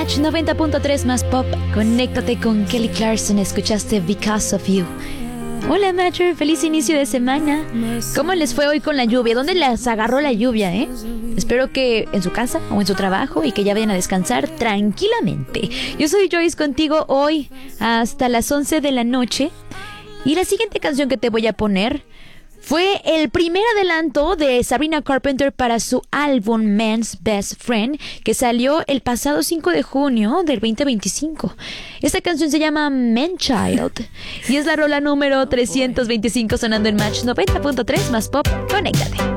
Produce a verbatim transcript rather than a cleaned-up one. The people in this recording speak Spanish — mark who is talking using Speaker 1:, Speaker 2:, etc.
Speaker 1: Match noventa punto tres más pop. Conéctate con Kelly Clarkson. Escuchaste Because of You. Hola Matcher, feliz inicio de semana. ¿Cómo les fue hoy con la lluvia? ¿Dónde les agarró la lluvia, eh? Espero que en su casa o en su trabajo y que ya vayan a descansar tranquilamente. Yo soy Joyce contigo hoy hasta las once de la noche. Y la siguiente canción que te voy a poner fue el primer adelanto de Sabrina Carpenter para su álbum Man's Best Friend, que salió el pasado cinco de junio del veinte veinticinco. Esta canción se llama Man Child y es la rola número trescientos veinticinco sonando en Match noventa punto tres más pop. Conéctate.